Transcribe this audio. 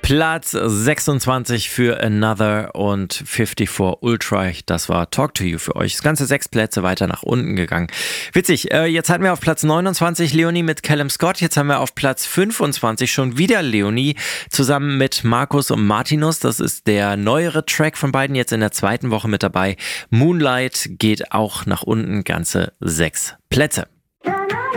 Platz 26 für Another und 54 Ultra. Das war Talk to You für euch. Das Ganze 6 Plätze weiter nach unten gegangen. Witzig, jetzt hatten wir auf Platz 29 Leonie mit Callum Scott. Jetzt haben wir auf Platz 25 schon wieder Leonie zusammen mit Markus und Martinus. Das ist der neuere Track von beiden, jetzt in der zweiten Woche mit dabei. Moonlight geht auch nach unten, ganze 6 Plätze.